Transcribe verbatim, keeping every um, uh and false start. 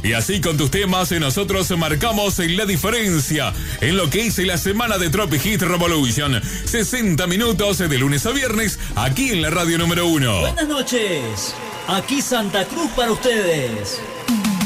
Y así con tus temas nosotros marcamos la diferencia en lo que es la semana de Tropic Hit Revolution. sesenta minutos de lunes a viernes aquí en la radio número uno. Buenas noches, aquí Santa Cruz para ustedes.